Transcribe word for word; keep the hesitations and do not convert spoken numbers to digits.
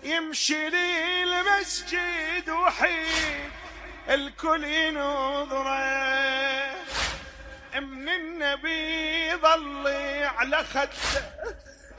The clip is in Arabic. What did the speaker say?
يمشي لي المسجد وحيد الكل ينظره، من النبي ظلي على خده